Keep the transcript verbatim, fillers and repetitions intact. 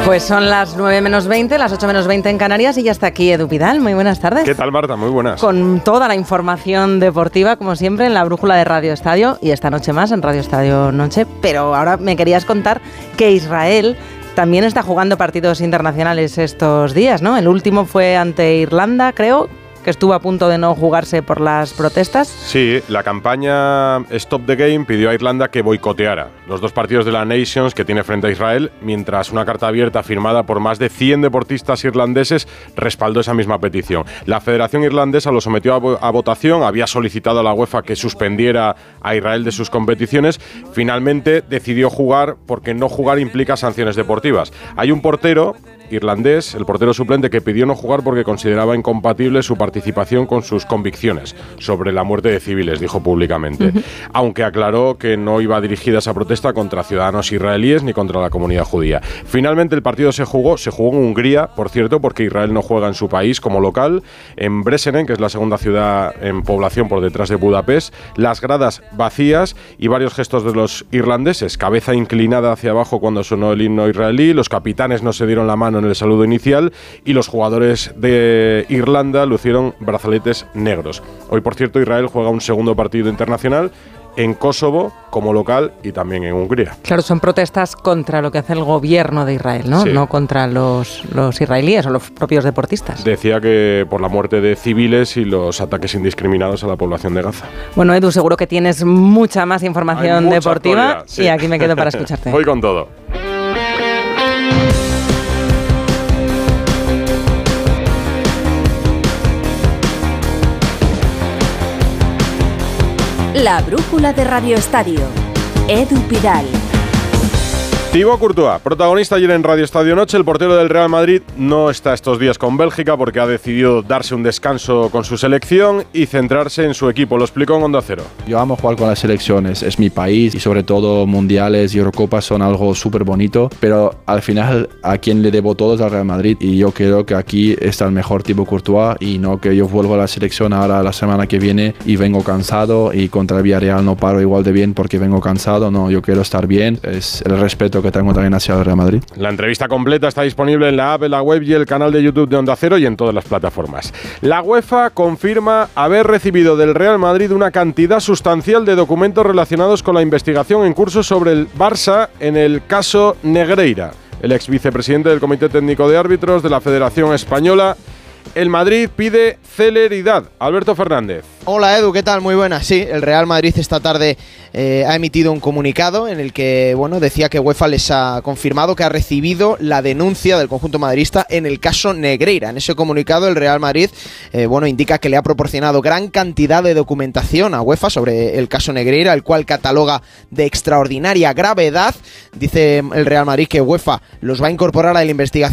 Pues son las nueve menos veinte, las ocho menos veinte en Canarias y ya está aquí Edu Pidal. Muy buenas tardes. ¿Qué tal, Marta? Muy buenas. Con toda la información deportiva, como siempre, en la brújula de Radio Estadio y esta noche más en Radio Estadio Noche. Pero ahora me querías contar que Israel también está jugando partidos internacionales estos días, ¿no? El último fue ante Irlanda, creo, que estuvo a punto de no jugarse por las protestas. Sí, la campaña Stop the Game pidió a Irlanda que boicoteara los dos partidos de la Nations que tiene frente a Israel, mientras una carta abierta firmada por más de cien deportistas irlandeses respaldó esa misma petición. La Federación Irlandesa lo sometió a, vo- a votación, había solicitado a la UEFA que suspendiera a Israel de sus competiciones, finalmente decidió jugar porque no jugar implica sanciones deportivas. Hay un portero irlandés, el portero suplente, que pidió no jugar porque consideraba incompatible su participación con sus convicciones sobre la muerte de civiles, dijo públicamente. Uh-huh. Aunque aclaró que no iba dirigida esa protesta contra ciudadanos israelíes ni contra la comunidad judía. Finalmente el partido se jugó, se jugó en Hungría, por cierto, porque Israel no juega en su país como local, en Bresenen, que es la segunda ciudad en población por detrás de Budapest, las gradas vacías y varios gestos de los irlandeses, cabeza inclinada hacia abajo cuando sonó el himno israelí, los capitanes no se dieron la mano en el saludo inicial y los jugadores de Irlanda lucieron brazaletes negros. Hoy, por cierto, Israel juega un segundo partido internacional en Kosovo como local y también en Hungría. Claro, son protestas contra lo que hace el gobierno de Israel, ¿no? Sí. No contra los, los israelíes o los propios deportistas. Decía que por la muerte de civiles y los ataques indiscriminados a la población de Gaza. Bueno, Edu, seguro que tienes mucha más información mucha deportiva, sí. Y aquí me quedo para escucharte. Voy con todo. La brújula de Radio Estadio. Edu Pidal. Thibaut Courtois, protagonista ayer en Radio Estadio Noche, el portero del Real Madrid no está estos días con Bélgica porque ha decidido darse un descanso con su selección y centrarse en su equipo. Lo explicó en Onda Cero. Yo amo jugar con las selecciones, es mi país y sobre todo mundiales y Eurocopas son algo súper bonito, pero al final a quien le debo todo es al Real Madrid y yo creo que aquí está el mejor Thibaut Courtois y no que yo vuelvo a la selección ahora la semana que viene y vengo cansado y contra el Villarreal no paro igual de bien porque vengo cansado. No, yo quiero estar bien, es el respeto que tengo también hacia el Real Madrid. La entrevista completa está disponible en la app, en la web y el canal de YouTube de Onda Cero y en todas las plataformas. La UEFA confirma haber recibido del Real Madrid una cantidad sustancial de documentos relacionados con la investigación en curso sobre el Barça en el caso Negreira. El ex vicepresidente del Comité Técnico de Árbitros de la Federación Española. El Madrid pide celeridad. Alberto Fernández. Hola Edu, ¿qué tal? Muy buenas. Sí, el Real Madrid esta tarde eh, ha emitido un comunicado en el que, bueno, decía que UEFA les ha confirmado que ha recibido la denuncia del conjunto madridista en el caso Negreira. En ese comunicado el Real Madrid, eh, bueno, indica que le ha proporcionado gran cantidad de documentación a UEFA sobre el caso Negreira, el cual cataloga de extraordinaria gravedad. Dice el Real Madrid que UEFA los va a incorporar a la investigación